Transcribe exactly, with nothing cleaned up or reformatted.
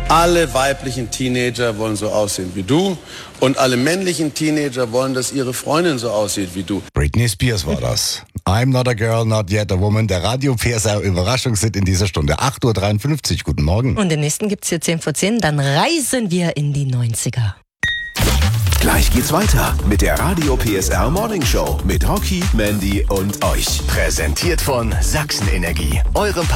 Alle weiblichen Teenager wollen so aussehen wie du und alle männlichen Teenager wollen, dass ihre Freundin so aussieht wie du. Britney Spears war das. I'm not a girl, not yet a woman. Der Radio-P S R Überraschungshit in dieser Stunde. acht Uhr dreiundfünfzig. Guten Morgen. Und den nächsten gibt's hier zehn vor zehn. Dann reisen wir in die neunziger. Gleich geht's weiter mit der Radio-P S R Morning Show mit Rocky, Mandy und euch. Präsentiert von Sachsen Energie, eurem